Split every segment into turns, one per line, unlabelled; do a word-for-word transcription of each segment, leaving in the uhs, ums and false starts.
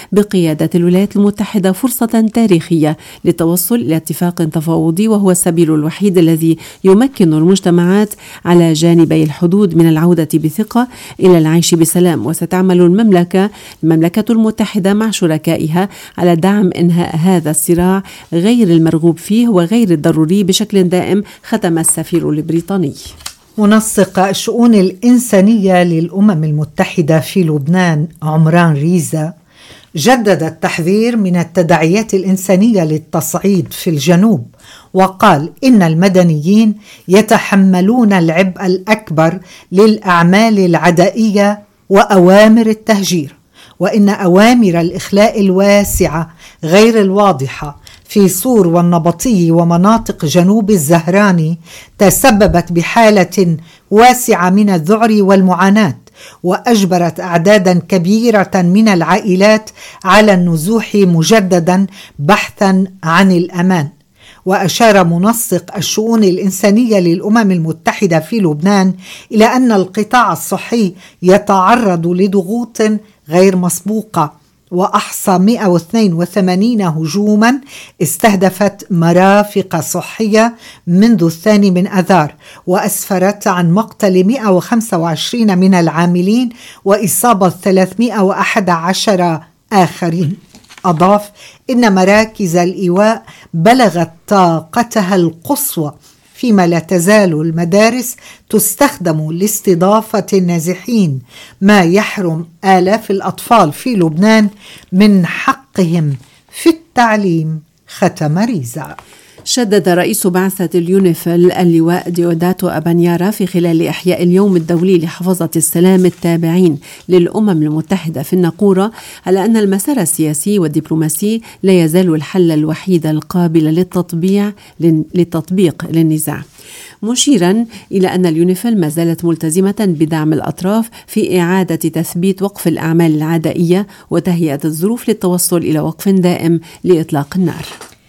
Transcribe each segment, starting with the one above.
بقيادة الولايات المتحدة فرصة تاريخية للتوصل إلى اتفاق تفاوضي، وهو السبيل الوحيد الذي يمكن المجتمعات على جانبي الحدود من العودة بثقة إلى العيش بسلام. وستعمل المملكة المملكة المتحدة مع شركائها على دعم إنهاء هذا الصراع غير المرغوب فيه وغير الضروري بشكل دائم، ختم السفير البريطاني.
منسق الشؤون الإنسانية للأمم المتحدة في لبنان عمران ريزا جدد التحذير من التداعيات الإنسانية للتصعيد في الجنوب، وقال إن المدنيين يتحملون العبء الأكبر للأعمال العدائية وأوامر التهجير، وإن أوامر الإخلاء الواسعة غير الواضحة في صور والنبطي ومناطق جنوب الزهراني تسببت بحالة واسعة من الذعر والمعاناة، وأجبرت أعدادا كبيرة من العائلات على النزوح مجددا بحثا عن الأمان. وأشار منسق الشؤون الإنسانية للأمم المتحدة في لبنان إلى أن القطاع الصحي يتعرض لضغوط غير مسبوقة، وأحصى مئة واثنين وثمانين هجوما استهدفت مرافق صحية منذ الثاني من أذار، وأسفرت عن مقتل مئة وخمسة وعشرين من العاملين وإصابة ثلاثمئة وأحد عشر آخرين. أضاف إن مراكز الإيواء بلغت طاقتها القصوى، فيما لا تزال المدارس تستخدم لاستضافة النازحين، ما يحرم آلاف الأطفال في لبنان من حقهم في التعليم، ختم ريزا.
شدد رئيس بعثة اليونيفيل اللواء ديوداتو أبانيارا في خلال إحياء اليوم الدولي لحفظة السلام التابعين للأمم المتحدة في الناقورة على أن المسار السياسي والدبلوماسي لا يزال الحل الوحيد القابل للتطبيع للتطبيق للنزاع، مشيرا إلى أن اليونيفيل ما زالت ملتزمة بدعم الأطراف في إعادة تثبيت وقف الأعمال العدائية وتهيئة الظروف للتوصل إلى وقف دائم لإطلاق النار.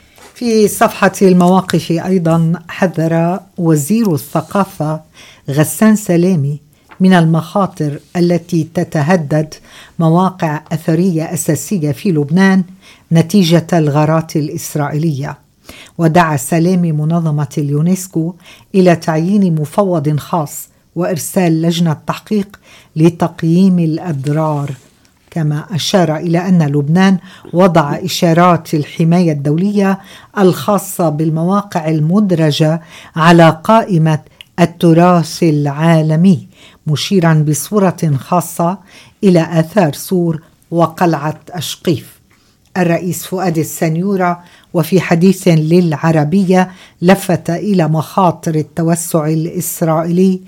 في صفحة المواقف أيضا حذر وزير الثقافة غسان سلامي من المخاطر التي تتهدد مواقع أثرية أساسية في لبنان نتيجة الغارات الإسرائيلية، ودعا سلامي منظمة اليونسكو إلى تعيين مفوض خاص وإرسال لجنة تحقيق لتقييم الأضرار، كما أشار إلى أن لبنان وضع إشارات الحماية الدولية الخاصة بالمواقع المدرجة على قائمة التراث العالمي، مشيرا بصورة خاصة إلى آثار سور وقلعة أشقيف. الرئيس فؤاد السنيورة وفي حديث للعربية لفت إلى مخاطر التوسع الإسرائيلي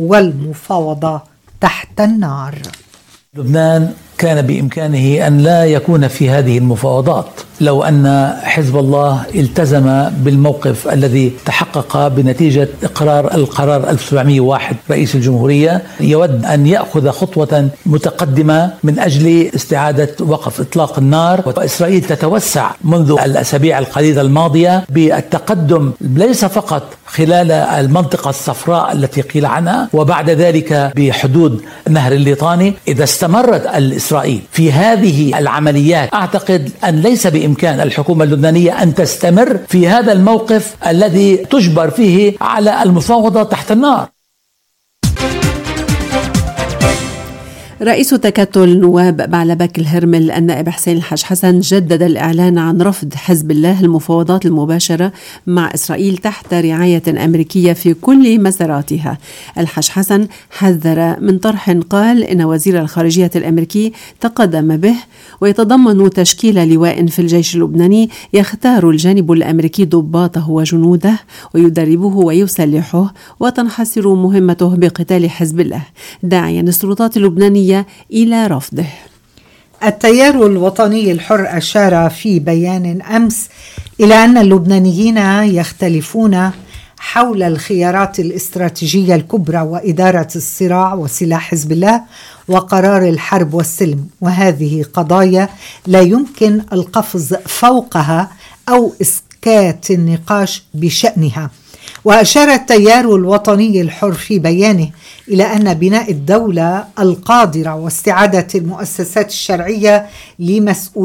والمفاوضة تحت النار.
لبنان كان بإمكانه أن لا يكون في هذه المفاوضات لو أن حزب الله التزم بالموقف الذي تحقق بنتيجة إقرار القرار ألف وسبعمئة وواحد. رئيس الجمهورية يود أن يأخذ خطوة متقدمة من أجل استعادة وقف إطلاق النار، وإسرائيل تتوسع منذ الأسابيع القليلة الماضية بالتقدم ليس فقط خلال المنطقة الصفراء التي قيل عنها وبعد ذلك بحدود نهر الليطاني. إذا استمرت إسرائيل في هذه العمليات أعتقد أن ليس بإمكان الحكومة اللبنانية أن تستمر في هذا الموقف الذي تجبر فيه على المفاوضة تحت النار.
رئيس تكتل نواب بعلبك الهرمل النائب حسين الحاج حسن جدد الإعلان عن رفض حزب الله المفاوضات المباشرة مع إسرائيل تحت رعاية أمريكية في كل مساراتها. الحاج حسن حذر من طرح قال إن وزير الخارجية الأمريكي تقدم به ويتضمن تشكيل لواء في الجيش اللبناني يختار الجانب الأمريكي ضباطه وجنوده ويدربه ويسلحه، وتنحصر مهمته بقتال حزب الله، داعيا السلطات اللبنانية إلى رفضه.
التيار الوطني الحر أشار في بيان أمس إلى أن اللبنانيين يختلفون حول الخيارات الاستراتيجية الكبرى وإدارة الصراع وسلاح حزب الله وقرار الحرب والسلم، وهذه قضايا لا يمكن القفز فوقها أو إسكات النقاش بشأنها. وأشار التيار الوطني الحر في بيانه إلى أن بناء الدولة القادرة واستعادة المؤسسات الشرعية لمسؤولية